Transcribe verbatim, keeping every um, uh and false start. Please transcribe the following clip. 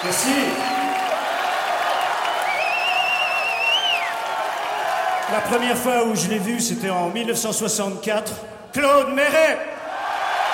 Merci. La première fois où je l'ai vu, c'était en mille neuf cent soixante-quatre. Claude Méret.